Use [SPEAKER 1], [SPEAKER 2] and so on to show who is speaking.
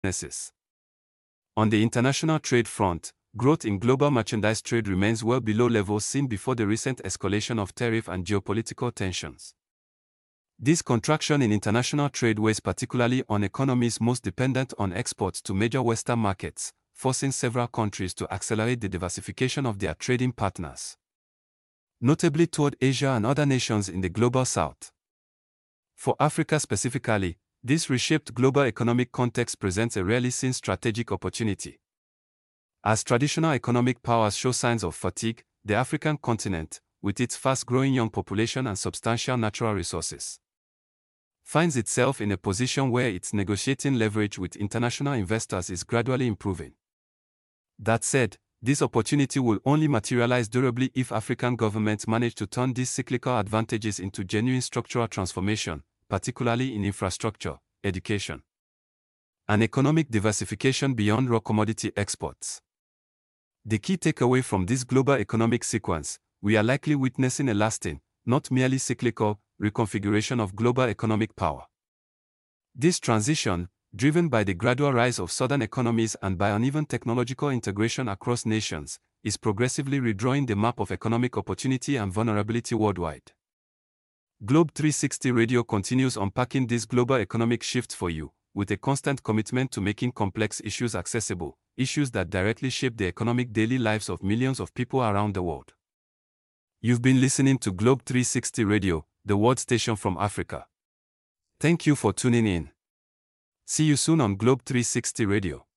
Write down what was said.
[SPEAKER 1] businesses. On the international trade front, growth in global merchandise trade remains well below levels seen before the recent escalation of tariff and geopolitical tensions. This contraction in international trade weighs particularly on economies most dependent on exports to major Western markets, forcing several countries to accelerate the diversification of their trading partners, notably toward Asia and other nations in the global south. For Africa specifically, this reshaped global economic context presents a rarely seen strategic opportunity. As traditional economic powers show signs of fatigue, the African continent, with its fast-growing young population and substantial natural resources, finds itself in a position where its negotiating leverage with international investors is gradually improving. That said, this opportunity will only materialize durably if African governments manage to turn these cyclical advantages into genuine structural transformation, particularly in infrastructure, education, and economic diversification beyond raw commodity exports. The key takeaway from this global economic sequence: we are likely witnessing a lasting, not merely cyclical, reconfiguration of global economic power. This transition, driven by the gradual rise of southern economies and by uneven technological integration across nations, is progressively redrawing the map of economic opportunity and vulnerability worldwide. Globe 360 Radio continues unpacking this global economic shift for you, with a constant commitment to making complex issues accessible, issues that directly shape the economic daily lives of millions of people around the world. You've been listening to Globe 360 Radio, the world station from Africa. Thank you for tuning in. See you soon on Globe 360 Radio.